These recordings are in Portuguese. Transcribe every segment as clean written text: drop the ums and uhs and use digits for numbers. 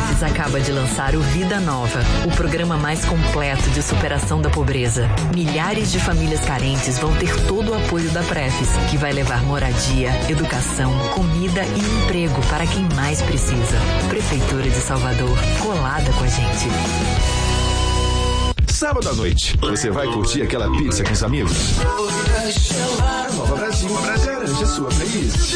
Prestes acaba de lançar o Vida Nova, o programa mais completo de superação da pobreza. Milhares de famílias carentes vão ter todo o apoio da Prestes, que vai levar moradia, educação, comida e emprego para quem mais precisa. Prefeitura de Salvador, colada com a gente. Sábado à noite, você vai curtir aquela pizza com os amigos? Nova Brasil, garante a sua playlist.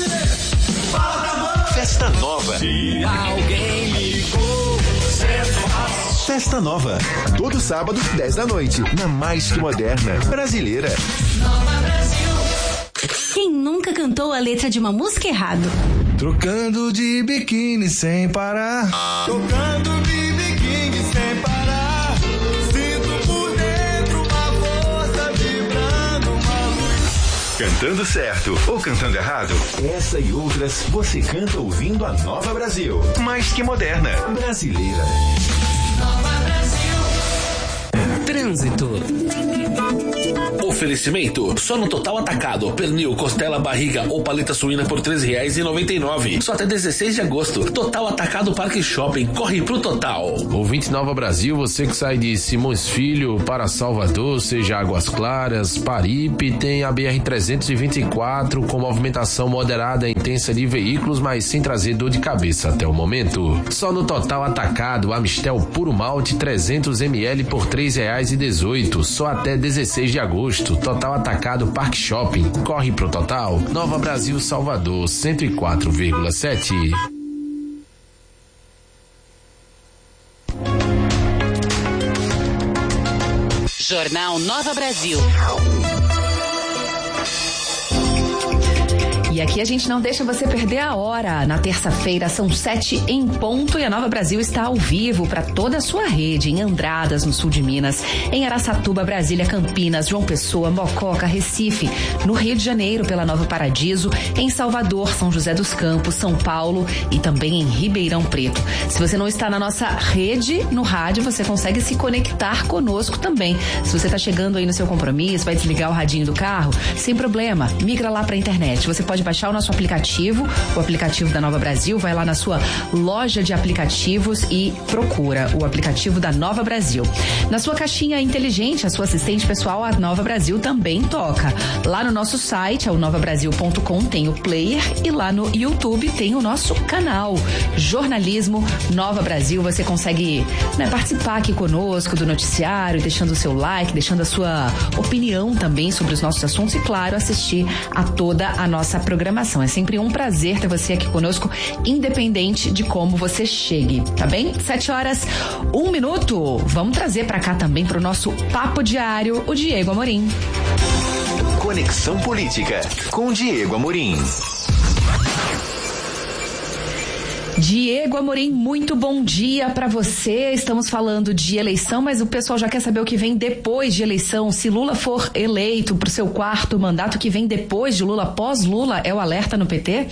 Festa Nova. Alguém ligou, Festa Nova. Todo sábado, 10 da noite, na Mais Que Moderna Brasileira. Nova Brasil. Quem nunca cantou a letra de uma música errado? Trocando de biquíni sem parar. Trocando de biquíni sem parar. Sinto por dentro uma força vibrando, uma luz. Cantando certo ou cantando errado? Essa e outras você canta ouvindo a Nova Brasil. Mais Que Moderna Brasileira. Nova Brasil. Trânsito. Oferecimento, só no Total Atacado, pernil, costela, barriga ou paleta suína por R$13,99. Só até 16 de agosto. Total Atacado Parque Shopping, corre pro Total. Ouvinte Nova Brasil, você que sai de Simões Filho para Salvador, seja Águas Claras, Paripe, tem a BR-324 com movimentação moderada e intensa de veículos, mas sem trazer dor de cabeça até o momento. Só no Total Atacado, Amistel Puro Malte 300 ml por R$3,18, só até 16 de agosto. Total Atacado Parque Shopping, corre pro Total. Nova Brasil Salvador 104,7. Jornal Nova Brasil. E aqui a gente não deixa você perder a hora. Na terça-feira são 7 em ponto e a Nova Brasil está ao vivo para toda a sua rede, em Andradas, no sul de Minas, em Araçatuba, Brasília, Campinas, João Pessoa, Mococa, Recife, no Rio de Janeiro pela Nova Paradiso, em Salvador, São José dos Campos, São Paulo e também em Ribeirão Preto. Se você não está na nossa rede, no rádio, você consegue se conectar conosco também. Se você está chegando aí no seu compromisso, vai desligar o radinho do carro, sem problema, migra lá para a internet. Você pode baixar o nosso aplicativo, o aplicativo da Nova Brasil, vai lá na sua loja de aplicativos e procura o aplicativo da Nova Brasil. Na sua caixinha inteligente, a sua assistente pessoal, a Nova Brasil também toca. Lá no nosso site, o novabrasil.com, tem o player e lá no YouTube tem o nosso canal Jornalismo Nova Brasil. Você consegue, participar aqui conosco do noticiário, deixando o seu like, deixando a sua opinião também sobre os nossos assuntos e, claro, assistir a toda a nossa programação. É sempre um prazer ter você aqui conosco, independente de como você chegue, tá bem? 7h01. Vamos trazer pra cá também pro nosso papo diário o Diego Amorim. Conexão Política com Diego Amorim. Diego Amorim, muito bom dia para você. Estamos falando de eleição, mas o pessoal já quer saber o que vem depois de eleição. Se Lula for eleito para o seu quarto mandato, que vem depois de Lula, pós-Lula, é o alerta no PT?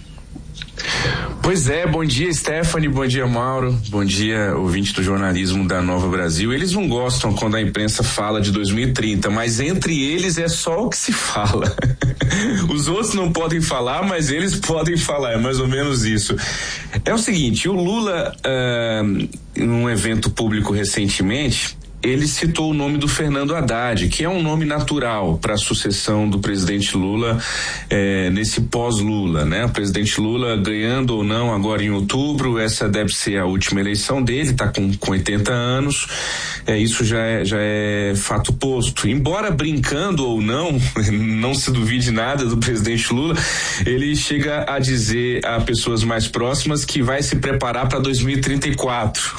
Pois é, bom dia Stephanie, bom dia Mauro, bom dia ouvinte do jornalismo da Nova Brasil. Eles não gostam quando a imprensa fala de 2030, mas entre eles é só o que se fala. Os outros não podem falar, mas eles podem falar, é mais ou menos isso. É o seguinte, o Lula, num evento público recentemente, ele citou o nome do Fernando Haddad, que é um nome natural para a sucessão do presidente Lula nesse pós-Lula, né? O presidente Lula ganhando ou não agora em outubro, essa deve ser a última eleição dele, está com 80 anos, isso já é fato posto. Embora brincando ou não se duvide nada do presidente Lula, ele chega a dizer a pessoas mais próximas que vai se preparar para 2034,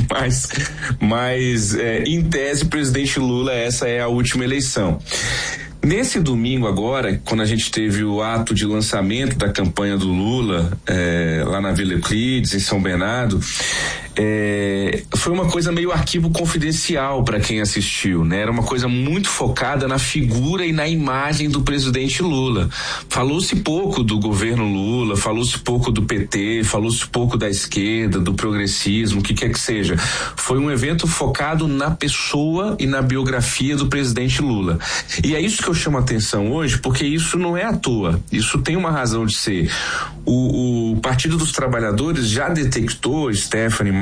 mas em tese, presidente Lula, essa é a última eleição. Nesse domingo agora, quando a gente teve o ato de lançamento da campanha do Lula, lá na Vila Euclides, em São Bernardo, foi uma coisa meio arquivo confidencial para quem assistiu, né? Era uma coisa muito focada na figura e na imagem do presidente Lula. Falou-se pouco do governo Lula, falou-se pouco do PT, falou-se pouco da esquerda, do progressismo, o que quer que seja. Foi um evento focado na pessoa e na biografia do presidente Lula. E é isso que eu chamo a atenção hoje, porque isso não é à toa, isso tem uma razão de ser. O Partido dos Trabalhadores já detectou, Stephanie,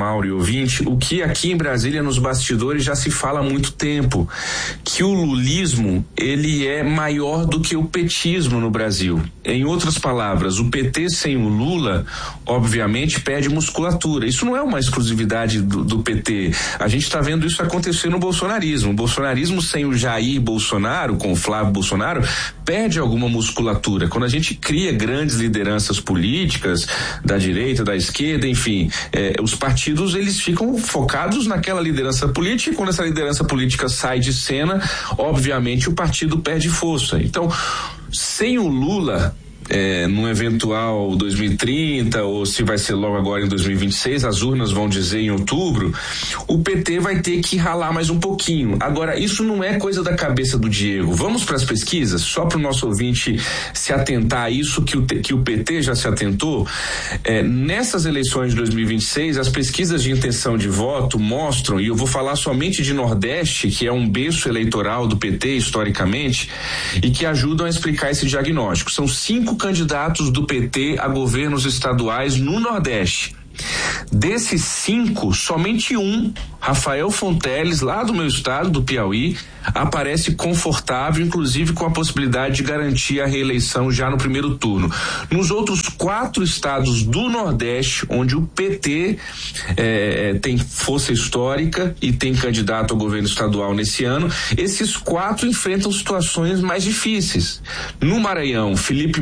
Mauro e ouvinte, o que aqui em Brasília, nos bastidores, já se fala há muito tempo, que o lulismo, ele é maior do que o petismo no Brasil. Em outras palavras, o PT sem o Lula, obviamente, perde musculatura. Isso não é uma exclusividade do PT. A gente está vendo isso acontecer no bolsonarismo. O bolsonarismo sem o Jair Bolsonaro, com o Flávio Bolsonaro, perde alguma musculatura. Quando a gente cria grandes lideranças políticas, da direita, da esquerda, enfim, os partidos, eles ficam focados naquela liderança política, e quando essa liderança política sai de cena, obviamente o partido perde força. Então, sem o Lula, num eventual 2030, ou se vai ser logo agora em 2026, as urnas vão dizer em outubro, o PT vai ter que ralar mais um pouquinho. Agora, isso não é coisa da cabeça do Diego. Vamos para as pesquisas, só para o nosso ouvinte se atentar a isso que o PT já se atentou. Nessas eleições de 2026, as pesquisas de intenção de voto mostram, e eu vou falar somente de Nordeste, que é um berço eleitoral do PT historicamente, e que ajudam a explicar esse diagnóstico. São 5 candidatos do PT a governos estaduais no Nordeste. Desses 5, somente um, Rafael Fonteles, lá do meu estado, do Piauí, aparece confortável, inclusive com a possibilidade de garantir a reeleição já no primeiro turno. Nos outros 4 estados do Nordeste, onde o PT tem força histórica e tem candidato ao governo estadual nesse ano, esses 4 enfrentam situações mais difíceis. No Maranhão, Felipe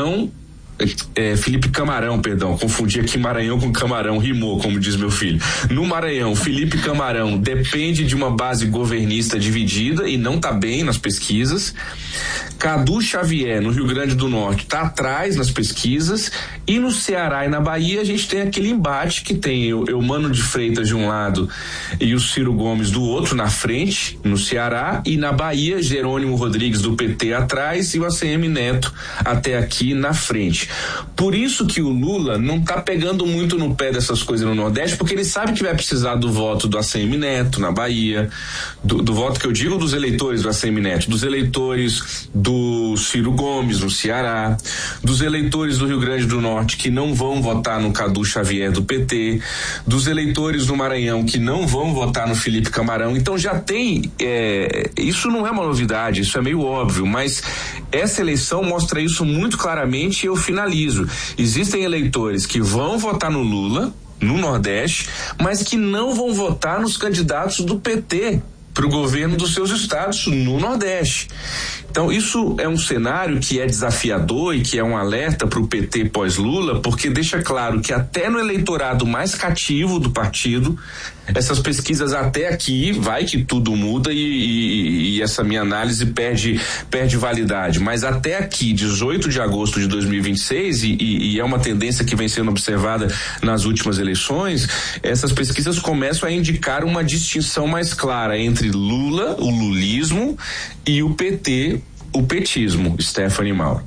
Camarão, perdão, confundi aqui Maranhão com Camarão, rimou, como diz meu filho. No Maranhão, Felipe Camarão depende de uma base governista dividida e não está bem nas pesquisas. Cadu Xavier, no Rio Grande do Norte, está atrás nas pesquisas, e no Ceará e na Bahia a gente tem aquele embate que tem Eumano de Freitas de um lado e o Ciro Gomes do outro na frente, no Ceará, e na Bahia Jerônimo Rodrigues do PT atrás e o ACM Neto até aqui na frente. Por isso que o Lula não está pegando muito no pé dessas coisas no Nordeste, porque ele sabe que vai precisar do voto do ACM Neto na Bahia, do voto que eu digo dos eleitores do ACM Neto, dos eleitores do Ciro Gomes no Ceará, dos eleitores do Rio Grande do Norte que não vão votar no Cadu Xavier do PT, dos eleitores do Maranhão que não vão votar no Felipe Camarão. Então já tem, isso não é uma novidade, isso é meio óbvio, mas essa eleição mostra isso muito claramente, e eu finalizo. Existem eleitores que vão votar no Lula, no Nordeste, mas que não vão votar nos candidatos do PT para o governo dos seus estados no Nordeste. Então, isso é um cenário que é desafiador e que é um alerta para o PT pós-Lula, porque deixa claro que até no eleitorado mais cativo do partido, essas pesquisas até aqui, vai que tudo muda e essa minha análise perde validade, mas até aqui, 18 de agosto de 2026, e é uma tendência que vem sendo observada nas últimas eleições, essas pesquisas começam a indicar uma distinção mais clara entre Lula, o lulismo, e o PT, o petismo. Stephanie Mauro.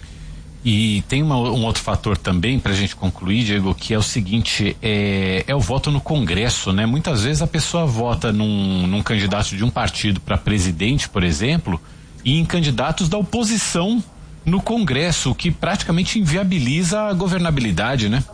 E tem um outro fator também pra gente concluir, Diego, que é o seguinte, é o voto no Congresso, né? Muitas vezes a pessoa vota num candidato de um partido para presidente, por exemplo, e em candidatos da oposição no Congresso, o que praticamente inviabiliza a governabilidade, né?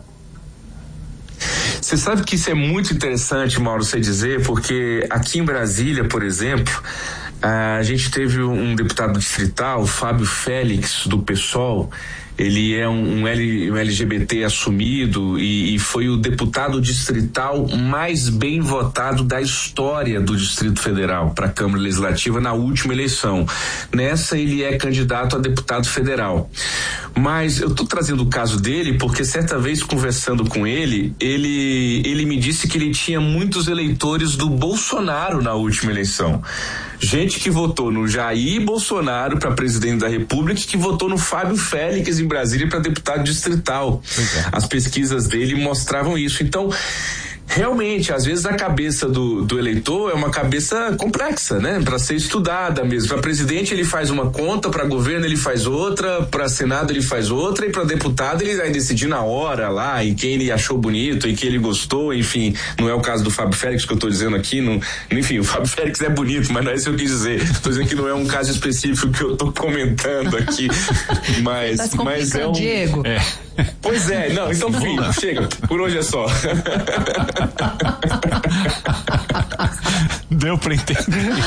Você sabe que isso é muito interessante, Mauro, você dizer, porque aqui em Brasília, por exemplo, a gente teve um deputado distrital, Fábio Félix, do PSOL. Ele é um LGBT assumido e foi o deputado distrital mais bem votado da história do Distrito Federal para a Câmara Legislativa na última eleição. Nessa ele é candidato a deputado federal. Mas eu estou trazendo o caso dele porque certa vez conversando com ele me disse que ele tinha muitos eleitores do Bolsonaro na última eleição. Gente que votou no Jair Bolsonaro para presidente da República e que votou no Fábio Félix em Brasília para deputado distrital. As pesquisas dele mostravam isso. Então, realmente, às vezes a cabeça do eleitor é uma cabeça complexa, né? Para ser estudada mesmo. Para presidente ele faz uma conta, para governo ele faz outra, para senado ele faz outra, e para deputado ele vai decidir na hora lá, e quem ele achou bonito, e quem ele gostou, enfim. Não é o caso do Fábio Félix que eu estou dizendo aqui, enfim, o Fábio Félix é bonito, mas não é isso que eu quis dizer. Estou dizendo que não é um caso específico que eu estou comentando aqui, mas é um... Diego. Pois é, não, então filho, chega, por hoje é só. Deu pra entender.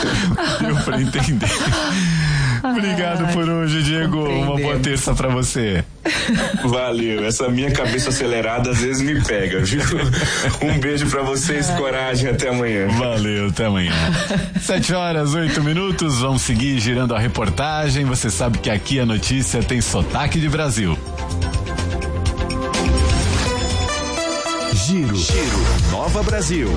Obrigado por hoje, Diego. Uma boa terça pra você. Valeu, essa minha cabeça acelerada às vezes me pega, viu? Um beijo pra vocês, coragem, até amanhã. Valeu, até amanhã. 7h08, vamos seguir girando a reportagem. Você sabe que aqui a notícia tem sotaque de Brasil. Giro Nova Brasil.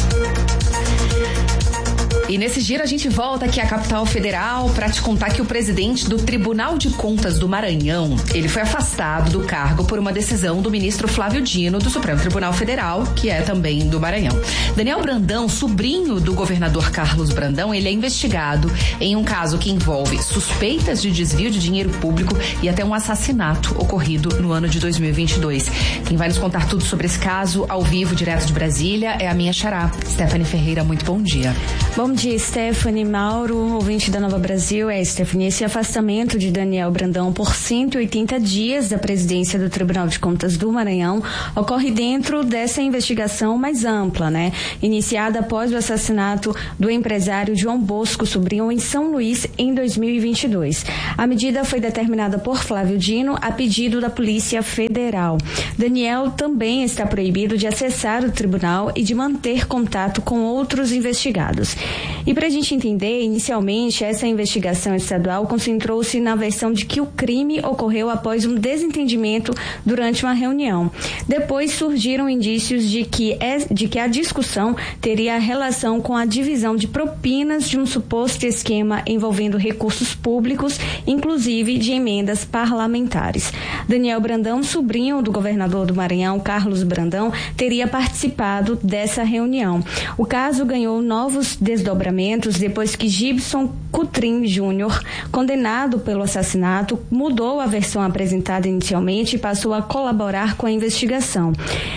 E nesse giro a gente volta aqui à capital federal para te contar que o presidente do Tribunal de Contas do Maranhão, ele foi afastado do cargo por uma decisão do ministro Flávio Dino do Supremo Tribunal Federal, que é também do Maranhão. Daniel Brandão, sobrinho do governador Carlos Brandão, ele é investigado em um caso que envolve suspeitas de desvio de dinheiro público e até um assassinato ocorrido no ano de 2022. Quem vai nos contar tudo sobre esse caso ao vivo, direto de Brasília, é a minha xará, Stephanie Ferreira. Muito bom dia. Bom dia, Stephanie, Mauro, ouvinte da Nova Brasil. Stephanie, esse afastamento de Daniel Brandão por 180 dias da presidência do Tribunal de Contas do Maranhão ocorre dentro dessa investigação mais ampla, né? Iniciada após o assassinato do empresário João Bosco Sobrinho em São Luís em 2022. A medida foi determinada por Flávio Dino a pedido da Polícia Federal. Daniel também está proibido de acessar o tribunal e de manter contato com outros investigados. E para a gente entender, inicialmente, essa investigação estadual concentrou-se na versão de que o crime ocorreu após um desentendimento durante uma reunião. Depois surgiram indícios de que a discussão teria relação com a divisão de propinas de um suposto esquema envolvendo recursos públicos, inclusive de emendas parlamentares. Daniel Brandão, sobrinho do governador do Maranhão, Carlos Brandão, teria participado dessa reunião. O caso ganhou novos desdobramentos depois que Gibson Cutrim Júnior, condenado pelo assassinato, mudou a versão apresentada inicialmente e passou a colaborar com a investigação.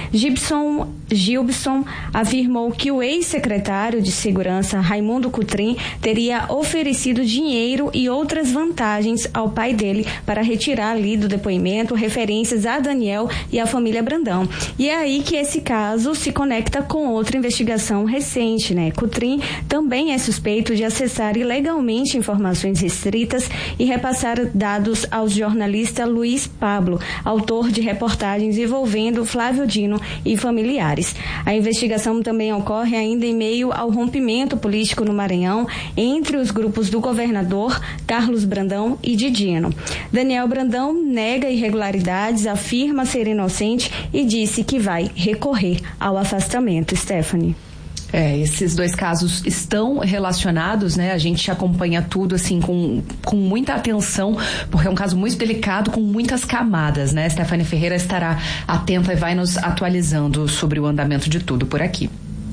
Gilson afirmou que o ex-secretário de Segurança, Raimundo Cutrim, teria oferecido dinheiro e outras vantagens ao pai dele para retirar ali do depoimento referências a Daniel e à família Brandão. E é aí que esse caso se conecta com outra investigação recente, né? Cutrim também é suspeito de acessar ilegalmente informações restritas e repassar dados ao jornalista Luiz Pablo, autor de reportagens envolvendo Flávio Dino e familiares. A investigação também ocorre ainda em meio ao rompimento político no Maranhão entre os grupos do governador Carlos Brandão e de Dino. Daniel Brandão nega irregularidades, afirma ser inocente e disse que vai recorrer ao afastamento. Stephanie. Esses dois casos estão relacionados, né? A gente acompanha tudo assim com muita atenção, porque é um caso muito delicado, com muitas camadas, né? Stephanie Ferreira estará atenta e vai nos atualizando sobre o andamento de tudo por aqui.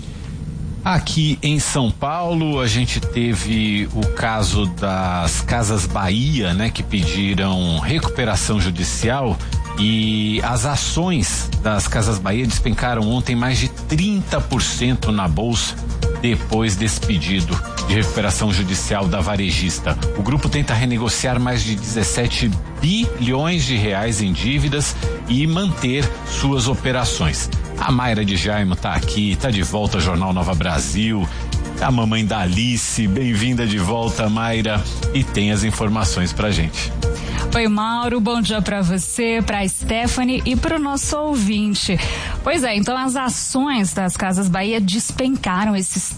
Aqui em São Paulo, a gente teve o caso das Casas Bahia, né? Que pediram recuperação judicial. E as ações das Casas Bahia despencaram ontem mais de 30% na bolsa depois desse pedido de recuperação judicial da varejista. O grupo tenta renegociar mais de 17 bilhões de reais em dívidas e manter suas operações. A Mayra de Jaimo tá aqui, tá de volta ao Jornal Nova Brasil. A mamãe da Alice, bem-vinda de volta, Mayra, e tem as informações pra gente. Oi, Mauro, bom dia para você, para Stephanie e para o nosso ouvinte. Pois é, então as ações das Casas Bahia despencaram esses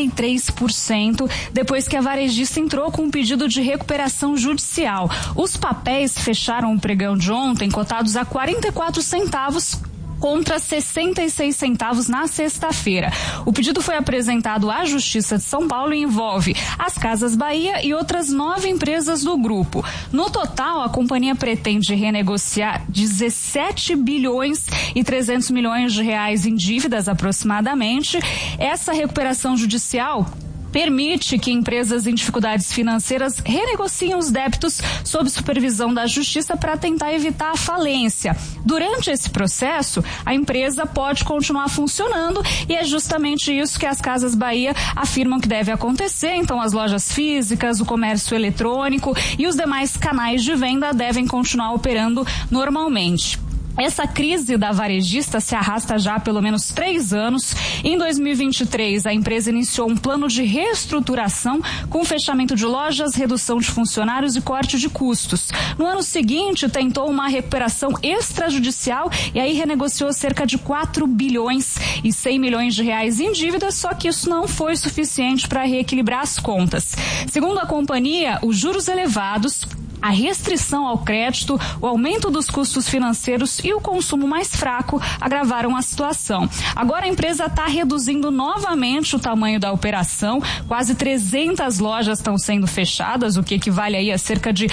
33% depois que a varejista entrou com um pedido de recuperação judicial. Os papéis fecharam o pregão de ontem cotados a 44 centavos contra 66 centavos na sexta-feira. O pedido foi apresentado à Justiça de São Paulo e envolve as Casas Bahia e outras 9 empresas do grupo. No total, a companhia pretende renegociar 17 bilhões e 300 milhões de reais em dívidas aproximadamente. Essa recuperação judicial permite que empresas em dificuldades financeiras renegociem os débitos sob supervisão da Justiça para tentar evitar a falência. Durante esse processo, a empresa pode continuar funcionando e é justamente isso que as Casas Bahia afirmam que deve acontecer. Então, as lojas físicas, o comércio eletrônico e os demais canais de venda devem continuar operando normalmente. Essa crise da varejista se arrasta já há pelo menos 3 anos. Em 2023, a empresa iniciou um plano de reestruturação com fechamento de lojas, redução de funcionários e corte de custos. No ano seguinte, tentou uma recuperação extrajudicial e aí renegociou cerca de 4 bilhões e 100 milhões de reais em dívidas, só que isso não foi suficiente para reequilibrar as contas. Segundo a companhia, os juros elevados, a restrição ao crédito, o aumento dos custos financeiros e o consumo mais fraco agravaram a situação. Agora a empresa está reduzindo novamente o tamanho da operação. Quase 300 lojas estão sendo fechadas, o que equivale aí a cerca de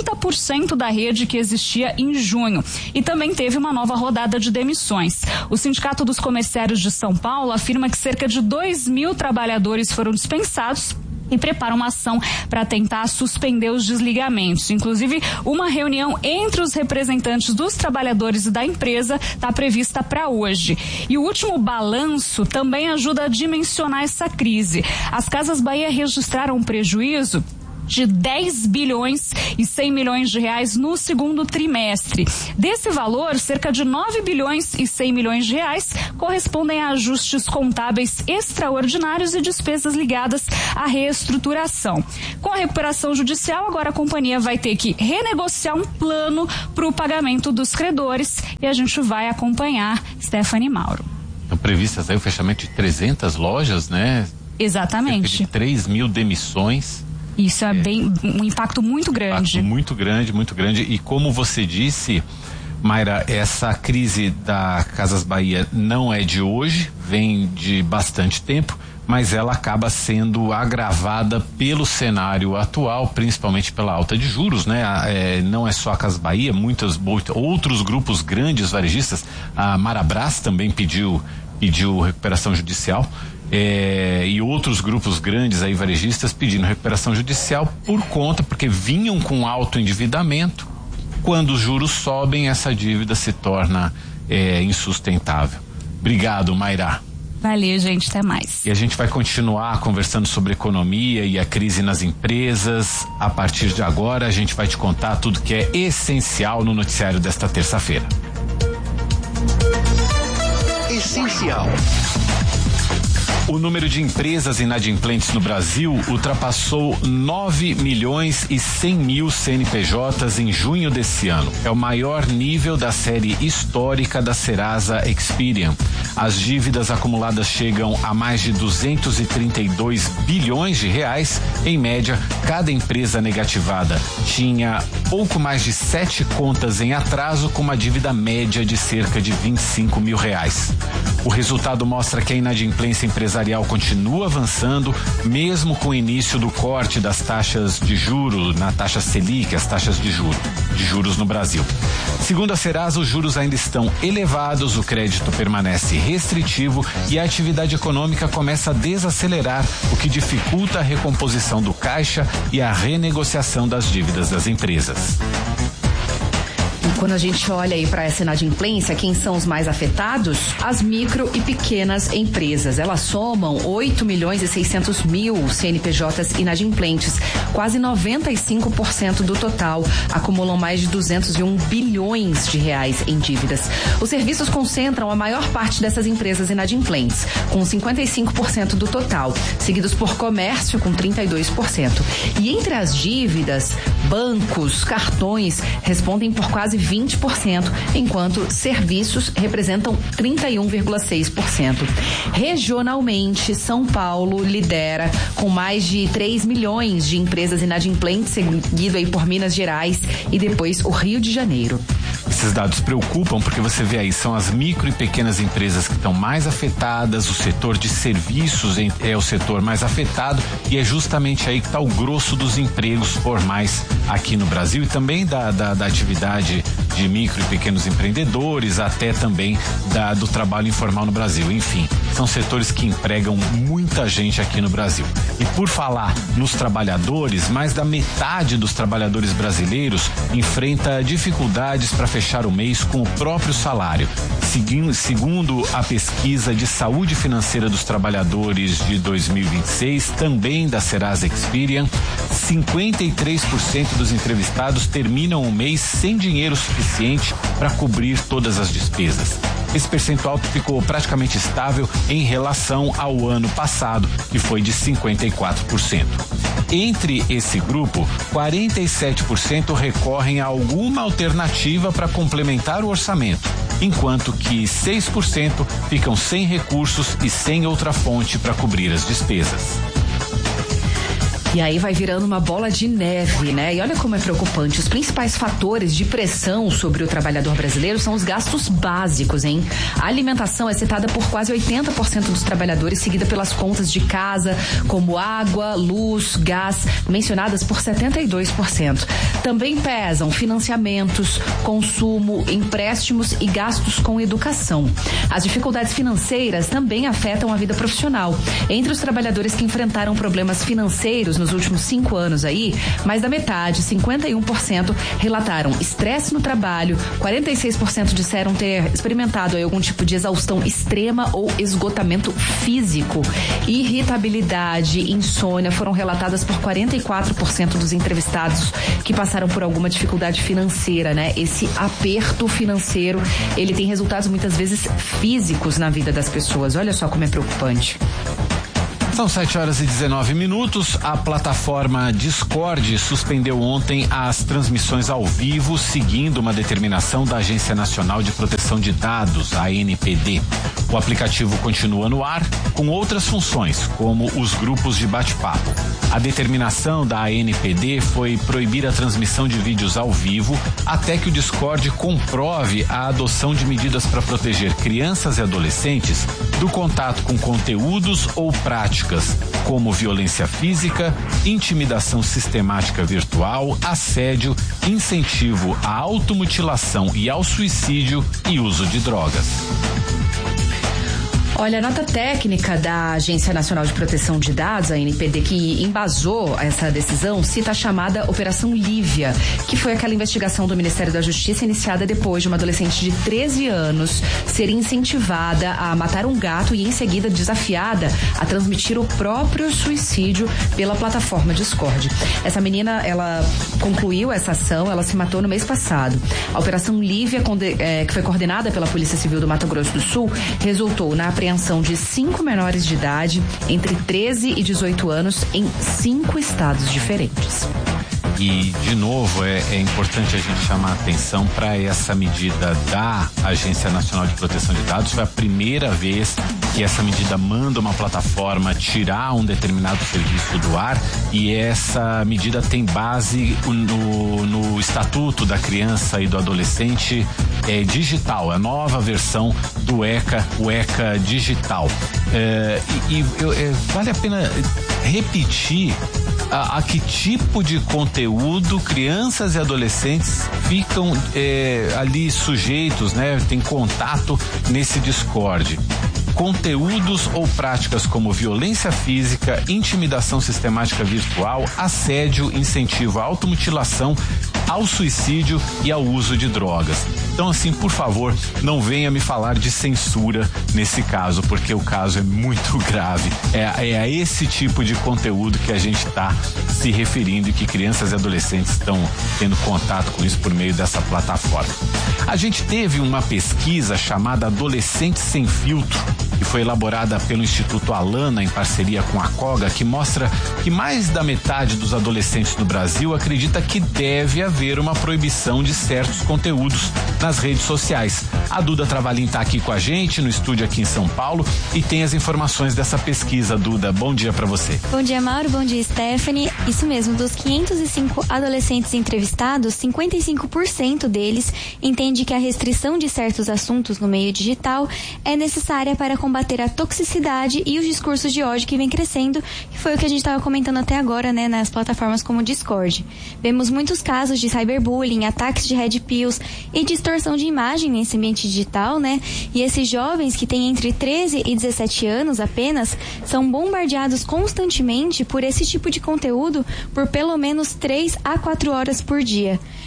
30% da rede que existia em junho. E também teve uma nova rodada de demissões. O Sindicato dos Comerciários de São Paulo afirma que cerca de 2.000 trabalhadores foram dispensados e prepara uma ação para tentar suspender os desligamentos. Inclusive, uma reunião entre os representantes dos trabalhadores e da empresa está prevista para hoje. E o último balanço também ajuda a dimensionar essa crise. As Casas Bahia registraram um prejuízo de 10 bilhões e 100 milhões de reais no segundo trimestre. Desse valor, cerca de 9 bilhões e 100 milhões de reais correspondem a ajustes contábeis extraordinários e despesas ligadas à reestruturação. Com a recuperação judicial, agora a companhia vai ter que renegociar um plano para o pagamento dos credores e a gente vai acompanhar. Stephanie Mauro. Estão previstas aí o fechamento de 300 lojas, né? Exatamente. Cerca de 3.000 demissões. Isso é bem um impacto muito grande. Muito grande, muito grande. E como você disse, Mayra, essa crise da Casas Bahia não é de hoje, vem de bastante tempo, mas ela acaba sendo agravada pelo cenário atual, principalmente pela alta de juros, né? Não é só a Casas Bahia, muitos outros grupos grandes varejistas, a Marabras também pediu recuperação judicial. E outros grupos grandes aí varejistas pedindo recuperação judicial porque vinham com alto endividamento. Quando os juros sobem, essa dívida se torna insustentável. Obrigado, Mayra. Valeu, gente, até mais. E a gente vai continuar conversando sobre economia e a crise nas empresas. A partir de agora, a gente vai te contar tudo que é essencial no noticiário desta terça-feira. Essencial. O número de empresas inadimplentes no Brasil ultrapassou 9 milhões e 100 mil CNPJs em junho desse ano. É o maior nível da série histórica da Serasa Experian. As dívidas acumuladas chegam a mais de 232 bilhões de reais. Em média, cada empresa negativada tinha pouco mais de 7 contas em atraso, com uma dívida média de cerca de 25 mil reais. O resultado mostra que a inadimplência empresarial continua avançando, mesmo com o início do corte das taxas de juros, na taxa Selic, as taxas de juros no Brasil. Segundo a Serasa, os juros ainda estão elevados, o crédito permanece restritivo e a atividade econômica começa a desacelerar, o que dificulta a recomposição do caixa e a renegociação das dívidas das empresas. Quando a gente olha aí para essa inadimplência, quem são os mais afetados? As micro e pequenas empresas. Elas somam 8 milhões e 600 mil CNPJs inadimplentes, quase 95% do total. Acumulam mais de 201 bilhões de reais em dívidas. Os serviços concentram a maior parte dessas empresas inadimplentes, com 55% do total, seguidos por comércio, com 32%. E entre as dívidas, bancos, cartões respondem por quase 20%, enquanto serviços representam 31,6%. Regionalmente, São Paulo lidera com mais de 3 milhões de empresas inadimplentes, seguido aí por Minas Gerais e depois o Rio de Janeiro. Esses dados preocupam porque você vê aí, são as micro e pequenas empresas que estão mais afetadas, o setor de serviços é o setor mais afetado e é justamente aí que está o grosso dos empregos formais aqui no Brasil e também da atividade de micro e pequenos empreendedores, até também do trabalho informal no Brasil. Enfim, são setores que empregam muita gente aqui no Brasil. E por falar nos trabalhadores, mais da metade dos trabalhadores brasileiros enfrenta dificuldades para fechar o mês com o próprio salário. Segundo a pesquisa de saúde financeira dos trabalhadores de 2026, também da Serasa Experian, 53% dos entrevistados terminam o mês sem dinheiro suficiente para cobrir todas as despesas. Esse percentual ficou praticamente estável em relação ao ano passado, que foi de 54%. Entre esse grupo, 47% recorrem a alguma alternativa para complementar o orçamento, enquanto que 6% ficam sem recursos e sem outra fonte para cobrir as despesas. E aí vai virando uma bola de neve, né? E olha como é preocupante. Os principais fatores de pressão sobre o trabalhador brasileiro são os gastos básicos, hein? A alimentação é citada por quase 80% dos trabalhadores, seguida pelas contas de casa, como água, luz, gás, mencionadas por 72%. Também pesam financiamentos, consumo, empréstimos e gastos com educação. As dificuldades financeiras também afetam a vida profissional. Entre os trabalhadores que enfrentaram problemas financeiros nos últimos 5 anos aí, mais da metade, 51%, relataram estresse no trabalho, 46% disseram ter experimentado aí algum tipo de exaustão extrema ou esgotamento físico. Irritabilidade, insônia foram relatadas por 44% dos entrevistados que passaram por alguma dificuldade financeira, né? Esse aperto financeiro, ele tem resultados muitas vezes físicos na vida das pessoas. Olha só como é preocupante. São 7h19. A plataforma Discord suspendeu ontem as transmissões ao vivo, seguindo uma determinação da Agência Nacional de Proteção de Dados, a ANPD. O aplicativo continua no ar com outras funções, como os grupos de bate-papo. A determinação da ANPD foi proibir a transmissão de vídeos ao vivo até que o Discord comprove a adoção de medidas para proteger crianças e adolescentes do contato com conteúdos ou práticas como violência física, intimidação sistemática virtual, assédio, incentivo à automutilação e ao suicídio e uso de drogas. Olha, a nota técnica da Agência Nacional de Proteção de Dados, a ANPD, que embasou essa decisão, cita a chamada Operação Lívia, que foi aquela investigação do Ministério da Justiça iniciada depois de uma adolescente de 13 anos ser incentivada a matar um gato e em seguida desafiada a transmitir o próprio suicídio pela plataforma Discord. Essa menina, ela concluiu essa ação, ela se matou no mês passado. A Operação Lívia, que foi coordenada pela Polícia Civil do Mato Grosso do Sul, resultou na apreensão de 5 menores de idade entre 13 e 18 anos em 5 estados diferentes. E, de novo, é importante a gente chamar a atenção para essa medida da Agência Nacional de Proteção de Dados. Foi a primeira vez que essa medida manda uma plataforma tirar um determinado serviço do ar, e essa medida tem base no Estatuto da Criança e do Adolescente digital, a nova versão do ECA, o ECA digital. Vale a pena repetir a que tipo de conteúdo crianças e adolescentes ficam ali sujeitos, né? Tem contato nesse Discord. Conteúdos ou práticas como violência física, intimidação sistemática virtual, assédio, incentivo à automutilação, ao suicídio e ao uso de drogas. Então, assim, por favor, não venha me falar de censura nesse caso, porque o caso é muito grave. É a esse tipo de conteúdo que a gente está se referindo e que crianças e adolescentes estão tendo contato com isso por meio dessa plataforma. A gente teve uma pesquisa chamada Adolescentes Sem Filtro, que foi elaborada pelo Instituto Alana em parceria com a COGA, que mostra que mais da metade dos adolescentes no Brasil acredita que deve haver uma proibição de certos conteúdos nas redes sociais. A Duda Travalim está aqui com a gente no estúdio aqui em São Paulo e tem as informações dessa pesquisa. Duda, bom dia para você. Bom dia, Mauro, bom dia, Stephanie. Isso mesmo, dos 505 adolescentes entrevistados, 55% deles entende que a restrição de certos assuntos no meio digital é necessária para combater a toxicidade e os discursos de ódio que vem crescendo, que foi o que a gente estava comentando até agora, né, nas plataformas como o Discord. Vemos muitos casos de cyberbullying, ataques de red pills e distorção de imagem nesse ambiente digital, né? E esses jovens que têm entre 13 e 17 anos apenas são bombardeados constantemente por esse tipo de conteúdo por pelo menos 3 a 4 horas por dia.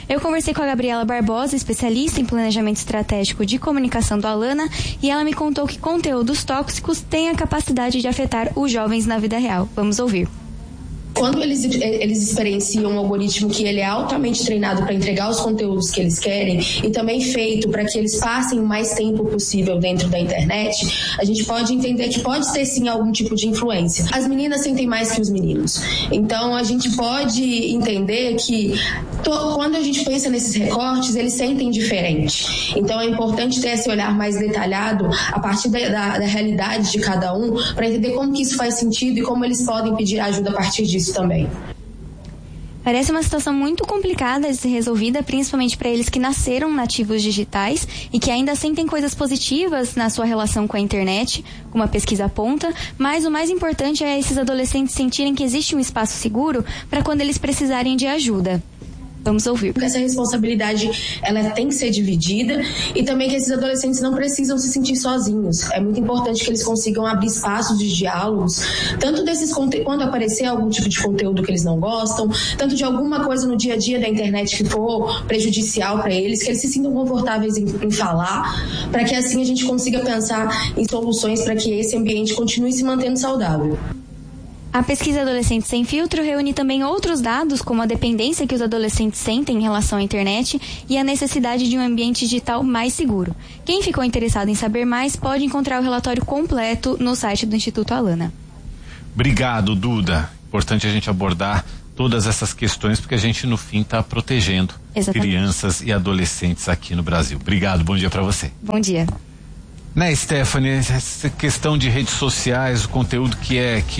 Eu conversei com a Gabriela Barbosa, especialista em planejamento estratégico de comunicação do Alana, e ela me contou que conteúdos tóxicos têm a capacidade de afetar os jovens na vida real. Vamos ouvir. Quando eles experienciam um algoritmo que ele é altamente treinado para entregar os conteúdos que eles querem e também feito para que eles passem o mais tempo possível dentro da internet, a gente pode entender que pode ter sim algum tipo de influência. As meninas sentem mais que os meninos. Então a gente pode entender que quando a gente pensa nesses recortes, eles sentem diferente. Então é importante ter esse olhar mais detalhado a partir da realidade de cada um para entender como que isso faz sentido e como eles podem pedir ajuda a partir disso também. Parece uma situação muito complicada de ser resolvida, principalmente para eles que nasceram nativos digitais e que ainda sentem coisas positivas na sua relação com a internet, como a pesquisa aponta, mas o mais importante é esses adolescentes sentirem que existe um espaço seguro para quando eles precisarem de ajuda. Vamos ouvir. Essa responsabilidade, ela tem que ser dividida e também que esses adolescentes não precisam se sentir sozinhos. É muito importante que eles consigam abrir espaços de diálogos, tanto desses quando aparecer algum tipo de conteúdo que eles não gostam, tanto de alguma coisa no dia a dia da internet que for prejudicial para eles, que eles se sintam confortáveis em falar, para que assim a gente consiga pensar em soluções para que esse ambiente continue se mantendo saudável. A pesquisa Adolescentes Sem Filtro reúne também outros dados, como a dependência que os adolescentes sentem em relação à internet e a necessidade de um ambiente digital mais seguro. Quem ficou interessado em saber mais pode encontrar o relatório completo no site do Instituto Alana. Obrigado, Duda. Importante a gente abordar todas essas questões, porque a gente, no fim, está protegendo crianças e adolescentes aqui no Brasil. Obrigado, bom dia para você. Bom dia. Né, Stephanie, essa questão de redes sociais, o conteúdo que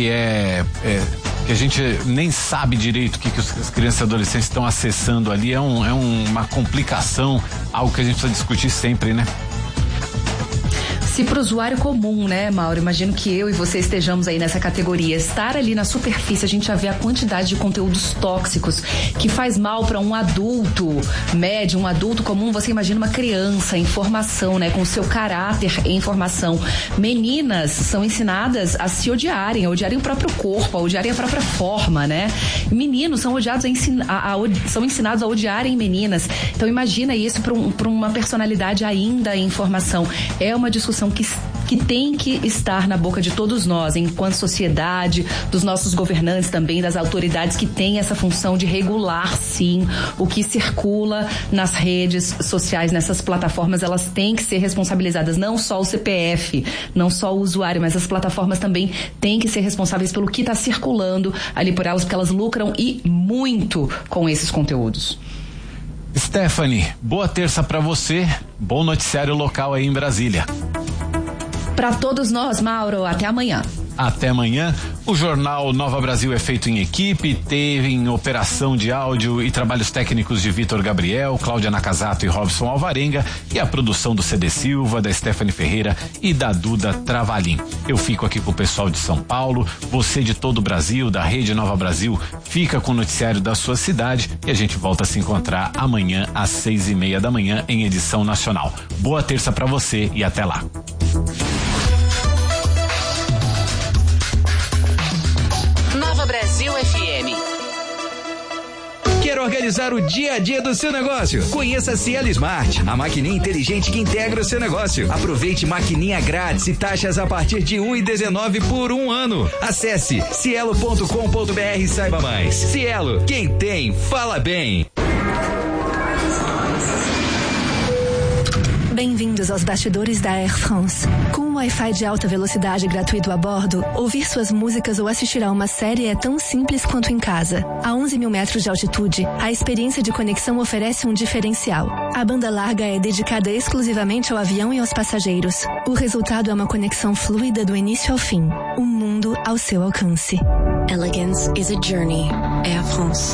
a gente nem sabe direito o que as crianças e adolescentes estão acessando ali, é uma complicação, algo que a gente precisa discutir sempre, né? Se para o usuário comum, né, Mauro, imagino que eu e você estejamos aí nessa categoria, estar ali na superfície, a gente já vê a quantidade de conteúdos tóxicos que faz mal para um adulto médio, um adulto comum. Você imagina uma criança em formação, né, com o seu caráter em formação. Meninas são ensinadas a se odiarem, a odiarem o próprio corpo, a odiarem a própria forma, né? Meninos são são ensinados a odiarem meninas. Então imagina isso para uma personalidade ainda em formação. É uma discussão que tem que estar na boca de todos nós, enquanto sociedade, dos nossos governantes também, das autoridades que têm essa função de regular, sim, o que circula nas redes sociais, nessas plataformas. Elas têm que ser responsabilizadas, não só o CPF, não só o usuário, mas as plataformas também têm que ser responsáveis pelo que está circulando ali por elas, porque elas lucram e muito com esses conteúdos. Stephanie, boa terça para você, bom noticiário local aí em Brasília. Para todos nós, Mauro, até amanhã. Até amanhã. O jornal Nova Brasil é feito em equipe, teve em operação de áudio e trabalhos técnicos de Vitor Gabriel, Cláudia Nakazato e Robson Alvarenga, e a produção do CD Silva, da Stephanie Ferreira e da Duda Travalim. Eu fico aqui com o pessoal de São Paulo, você de todo o Brasil, da Rede Nova Brasil, fica com o noticiário da sua cidade e a gente volta a se encontrar amanhã às 6:30 da manhã em edição nacional. Boa terça para você e até lá. Nova Brasil FM. Quer organizar o dia a dia do seu negócio? Conheça a Cielo Smart, a maquininha inteligente que integra o seu negócio. Aproveite maquininha grátis e taxas a partir de 1,19 por 1 ano. Acesse cielo.com.br e saiba mais. Cielo, quem tem, fala bem. Bem-vindos aos bastidores da Air France. Com um Wi-Fi de alta velocidade gratuito a bordo, ouvir suas músicas ou assistir a uma série é tão simples quanto em casa. A 11 mil metros de altitude, a experiência de conexão oferece um diferencial. A banda larga é dedicada exclusivamente ao avião e aos passageiros. O resultado é uma conexão fluida do início ao fim. Um mundo ao seu alcance. Elegance is a journey. Air France.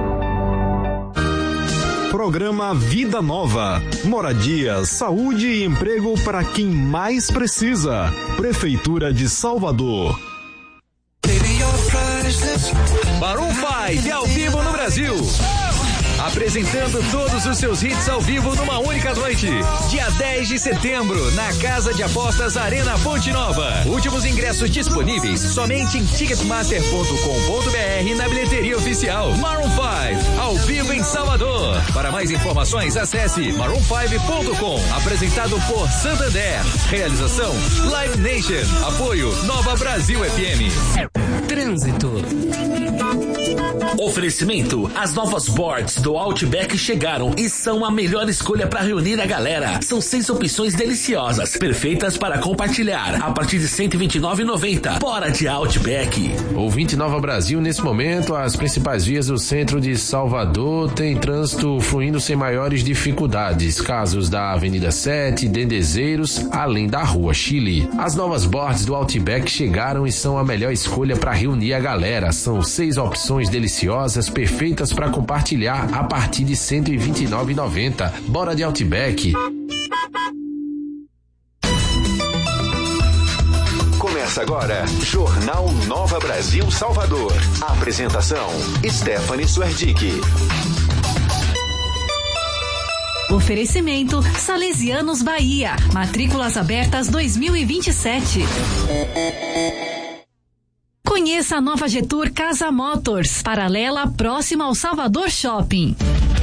Programa Vida Nova. Moradia, saúde e emprego para quem mais precisa. Prefeitura de Salvador. Maroon 5 ao vivo no Brasil. apresentando todos os seus hits ao vivo numa única noite. Dia 10 de setembro, na Casa de Apostas Arena Ponte Nova. Últimos ingressos disponíveis somente em ticketmaster.com.br e na bilheteria oficial. Maroon 5, ao vivo em Salvador. Para mais informações, acesse maroon5.com. Apresentado por Santander. Realização Live Nation. Apoio Nova Brasil FM. Trânsito. Oferecimento: as novas boards do Outback chegaram e são a melhor escolha para reunir a galera. São 6 opções deliciosas, perfeitas para compartilhar, a partir de R$129,90. Bora de Outback. Ouvinte Nova Brasil, nesse momento, as principais vias do centro de Salvador têm trânsito fluindo sem maiores dificuldades. Casos da Avenida 7, Dendezeiros, além da Rua Chile. As novas boards do Outback chegaram e são a melhor escolha para reunir a galera. São 6 opções deliciosas, perfeitas para compartilhar, a partir de R$129,90. Bora de Outback. Começa agora, Jornal Nova Brasil Salvador. Apresentação, Stephanie Suerdick. Oferecimento Salesianos Bahia. Matrículas abertas 2027. Conheça a nova Getur Casa Motors, paralela próxima ao Salvador Shopping.